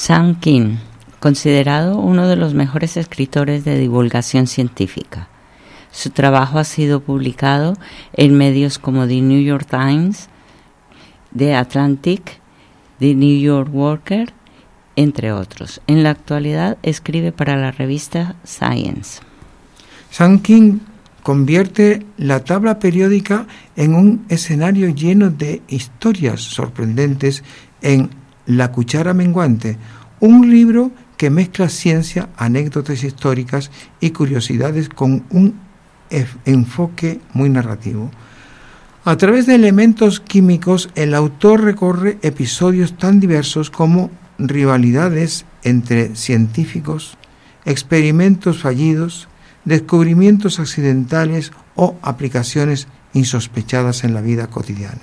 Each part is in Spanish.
Sam King, considerado uno de los mejores escritores de divulgación científica. Su trabajo ha sido publicado en medios como The New York Times, The Atlantic, The New York Worker, entre otros. En la actualidad escribe para la revista Science. Sam King convierte la tabla periódica en un escenario lleno de historias sorprendentes en La cuchara menguante, un libro que mezcla ciencia, anécdotas históricas y curiosidades con un enfoque muy narrativo. A través de elementos químicos, el autor recorre episodios tan diversos como rivalidades entre científicos, experimentos fallidos, descubrimientos accidentales o aplicaciones insospechadas en la vida cotidiana.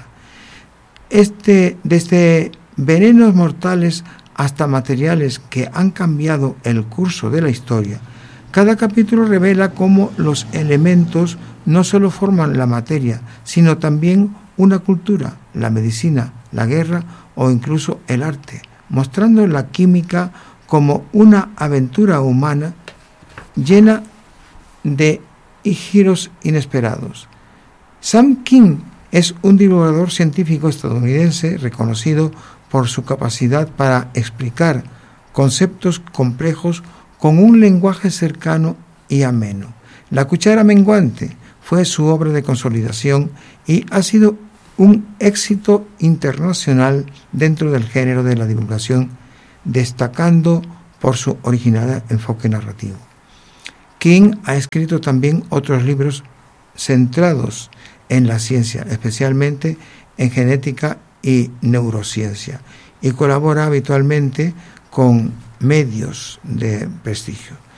Desde venenos mortales hasta materiales que han cambiado el curso de la historia, cada capítulo revela cómo los elementos no solo forman la materia, sino también una cultura, la medicina, la guerra o incluso el arte, mostrando la química como una aventura humana llena de giros inesperados. Sam King es un divulgador científico estadounidense reconocido por su capacidad para explicar conceptos complejos con un lenguaje cercano y ameno. La cuchara menguante fue su obra de consolidación y ha sido un éxito internacional dentro del género de la divulgación, destacando por su original enfoque narrativo. King ha escrito también otros libros centrados en la ciencia, especialmente en genética y neurociencia, y colabora habitualmente con medios de prestigio.